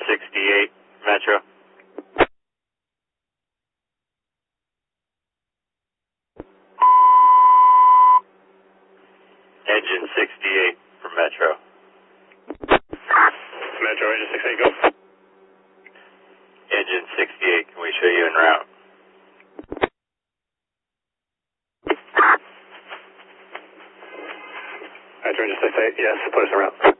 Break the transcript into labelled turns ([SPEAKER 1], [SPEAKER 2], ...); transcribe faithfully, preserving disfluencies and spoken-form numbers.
[SPEAKER 1] sixty-eight, Metro. Engine sixty-eight for Metro.
[SPEAKER 2] Metro, engine sixty-eight, go.
[SPEAKER 1] Engine sixty-eight, can we show you en route?
[SPEAKER 2] Metro, engine sixty-eight, yes, put us en route.